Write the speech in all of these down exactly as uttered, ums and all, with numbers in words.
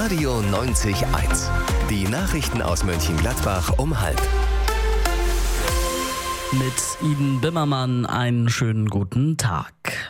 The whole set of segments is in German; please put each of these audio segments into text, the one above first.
Radio neunzig Komma eins. Die Nachrichten aus Mönchengladbach um halb. Mit Iden Bimmermann einen schönen guten Tag.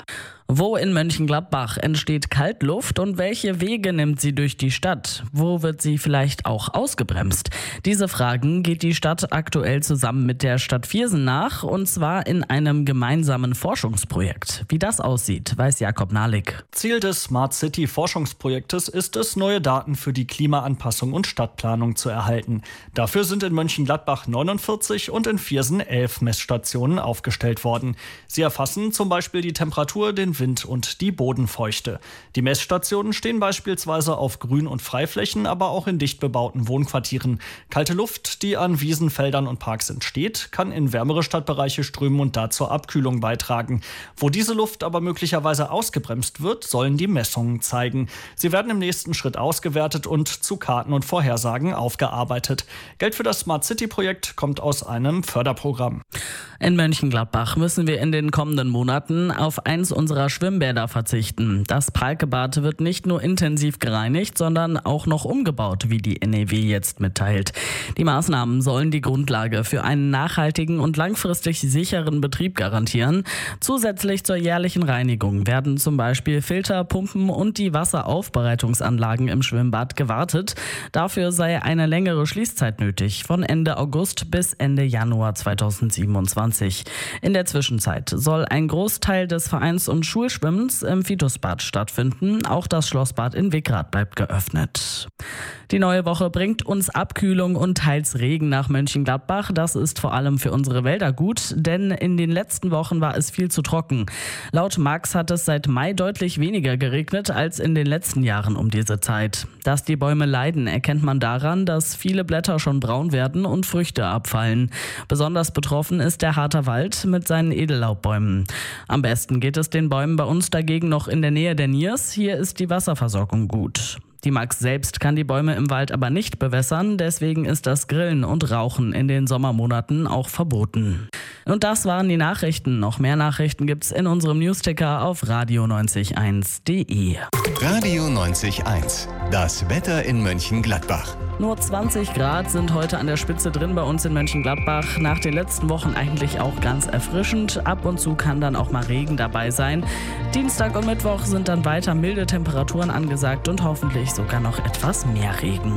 Wo in Mönchengladbach entsteht Kaltluft und welche Wege nimmt sie durch die Stadt? Wo wird sie vielleicht auch ausgebremst? Diese Fragen geht die Stadt aktuell zusammen mit der Stadt Viersen nach, und zwar in einem gemeinsamen Forschungsprojekt. Wie das aussieht, weiß Jakob Nahlig. Ziel des Smart City Forschungsprojektes ist es, neue Daten für die Klimaanpassung und Stadtplanung zu erhalten. Dafür sind in Mönchengladbach neunundvierzig und in Viersen elf Messstationen aufgestellt worden. Sie erfassen zum Beispiel die Temperatur, den Wind und die Bodenfeuchte. Die Messstationen stehen beispielsweise auf Grün- und Freiflächen, aber auch in dicht bebauten Wohnquartieren. Kalte Luft, die an Wiesen, Feldern und Parks entsteht, kann in wärmere Stadtbereiche strömen und da zur Abkühlung beitragen. Wo diese Luft aber möglicherweise ausgebremst wird, sollen die Messungen zeigen. Sie werden im nächsten Schritt ausgewertet und zu Karten und Vorhersagen aufgearbeitet. Geld für das Smart City-Projekt kommt aus einem Förderprogramm. In Mönchengladbach müssen wir in den kommenden Monaten auf eins unserer Schwimmbäder verzichten. Das Pralkebad wird nicht nur intensiv gereinigt, sondern auch noch umgebaut, wie die N E W jetzt mitteilt. Die Maßnahmen sollen die Grundlage für einen nachhaltigen und langfristig sicheren Betrieb garantieren. Zusätzlich zur jährlichen Reinigung werden zum Beispiel Filter, Pumpen und die Wasseraufbereitungsanlagen im Schwimmbad gewartet. Dafür sei eine längere Schließzeit nötig, von Ende August bis Ende Januar zweitausendsiebenundzwanzig. In der Zwischenzeit soll ein Großteil des Vereins- und Schulschwimmens im Fitusbad stattfinden. Auch das Schlossbad in Wickrath bleibt geöffnet. Die neue Woche bringt uns Abkühlung und teils Regen nach Mönchengladbach. Das ist vor allem für unsere Wälder gut, denn in den letzten Wochen war es viel zu trocken. Laut Max hat es seit Mai deutlich weniger geregnet als in den letzten Jahren um diese Zeit. Dass die Bäume leiden, erkennt man daran, dass viele Blätter schon braun werden und Früchte abfallen. Besonders betroffen ist der Harter Wald mit seinen Edellaubbäumen. Am besten geht es den Bäumen bei uns dagegen noch in der Nähe der Niers. Hier ist die Wasserversorgung gut. Die Max selbst kann die Bäume im Wald aber nicht bewässern, deswegen ist das Grillen und Rauchen in den Sommermonaten auch verboten. Und das waren die Nachrichten. Noch mehr Nachrichten gibt's in unserem Newsticker auf radio neunzig Komma eins punkt de. Radio neunzig Komma eins. Das Wetter in Mönchengladbach. Nur zwanzig Grad sind heute an der Spitze drin bei uns in Mönchengladbach. Nach den letzten Wochen eigentlich auch ganz erfrischend. Ab und zu kann dann auch mal Regen dabei sein. Dienstag und Mittwoch sind dann weiter milde Temperaturen angesagt und hoffentlich sogar noch etwas mehr Regen.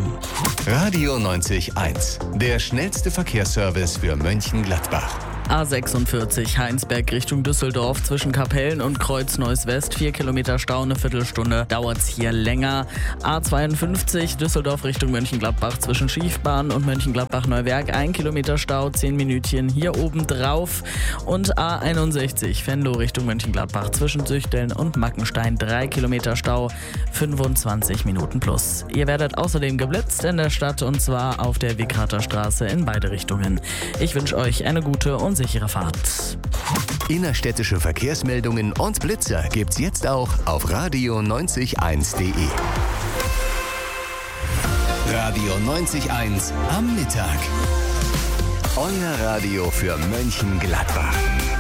Radio neunzig Komma eins. Der schnellste Verkehrsservice für Mönchengladbach. A sechsundvierzig Heinsberg Richtung Düsseldorf zwischen Kapellen und Kreuz Neuss West. Vier Kilometer Stau, eine Viertelstunde dauert's hier länger. A zweiundfünfzig Düsseldorf Richtung Mönchengladbach zwischen Schiefbahn und Mönchengladbach-Neuwerk. Ein Kilometer Stau, zehn Minütchen hier oben drauf. Und A einundsechzig Venlo Richtung Mönchengladbach zwischen Süchteln und Mackenstein. Drei Kilometer Stau, fünfundzwanzig Minuten plus. Ihr werdet außerdem geblitzt in der Stadt, und zwar auf der Wickrather Straße in beide Richtungen. Ich wünsche euch eine gute und sichere Fahrt. Innerstädtische Verkehrsmeldungen und Blitzer gibt's jetzt auch auf radio neunzig Komma eins punkt de. Radio neunzig Komma eins am Mittag. Euer Radio für Mönchengladbach.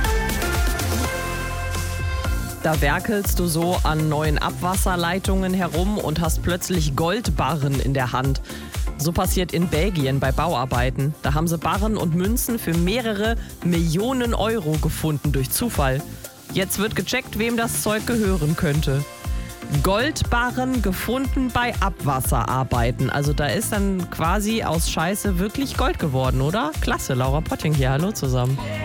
Da werkelst du so an neuen Abwasserleitungen herum und hast plötzlich Goldbarren in der Hand. So passiert in Belgien bei Bauarbeiten. Da haben sie Barren und Münzen für mehrere Millionen Euro gefunden durch Zufall. Jetzt wird gecheckt, wem das Zeug gehören könnte. Goldbarren gefunden bei Abwasserarbeiten. Also da ist dann quasi aus Scheiße wirklich Gold geworden, oder? Klasse, Laura Potting hier, hallo zusammen.